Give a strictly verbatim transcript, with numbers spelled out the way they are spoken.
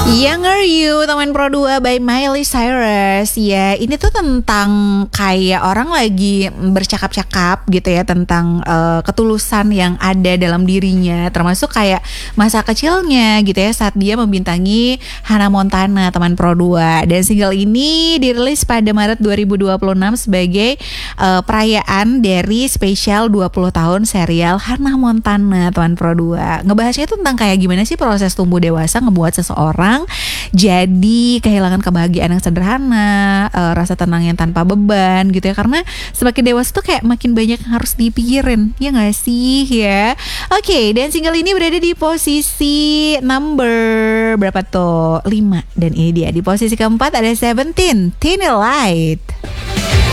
Younger You, teman Pro dua by Miley Cyrus. Ya, ini tuh tentang kayak orang lagi bercakap-cakap gitu ya, tentang uh, ketulusan yang ada dalam dirinya, termasuk kayak masa kecilnya gitu ya, saat dia membintangi Hannah Montana, teman Pro dua. Dan single ini dirilis pada Maret dua ribu dua puluh enam sebagai uh, perayaan dari spesial dua puluh tahun serial Hannah Montana, teman Pro dua. Ngebahasnya tuh tentang kayak gimana sih proses tumbuh dewasa ngebuat seseorang jadi kehilangan kebahagiaan yang sederhana, uh, rasa tenang yang tanpa beban gitu ya. Karena semakin dewasa tuh kayak makin banyak yang harus dipikirin, ya gak sih ya. Oke, okay, dan single ini berada di posisi number berapa tuh? lima. Dan ini dia di posisi keempat ada Seventeen, Tiny Light.